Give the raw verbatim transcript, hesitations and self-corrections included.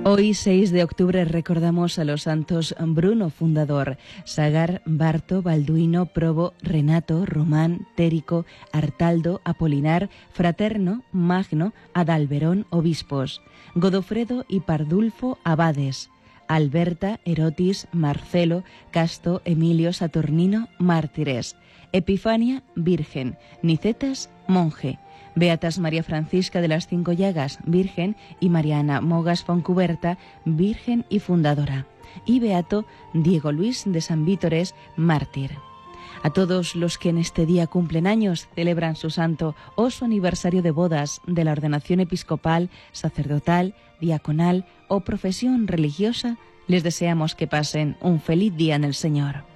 Hoy, seis de octubre, recordamos a los santos Bruno, fundador, Sagar, Barto, Balduino, Probo, Renato, Román, Térico, Artaldo, Apolinar, Fraterno, Magno, Adalberón, obispos, Godofredo y Pardulfo, abades, Alberta, Erotis, Marcelo, Casto, Emilio, Saturnino, mártires, Epifania, virgen, Nicetas, monje, Beatas María Francisca de las Cinco Llagas, virgen, y Mariana Mogas Foncuberta, virgen y fundadora, y beato Diego Luis de San Vítores, mártir. A todos los que en este día cumplen años, celebran su santo o su aniversario de bodas, de la ordenación episcopal, sacerdotal, diaconal o profesión religiosa, les deseamos que pasen un feliz día en el Señor.